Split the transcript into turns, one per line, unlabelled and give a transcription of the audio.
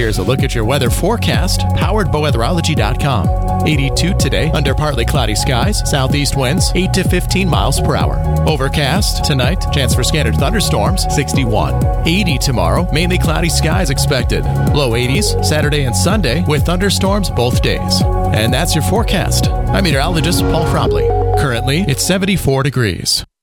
Here's a look at your weather forecast, powered by weatherology.com. 82 today, under partly cloudy skies, southeast winds 8 to 15 miles per hour. Overcast tonight, chance for scattered thunderstorms 61. 80 tomorrow, mainly cloudy skies expected. Low 80s Saturday and Sunday with thunderstorms both days. And that's your forecast. I'm meteorologist Paul Frobley. Currently, it's 74 degrees.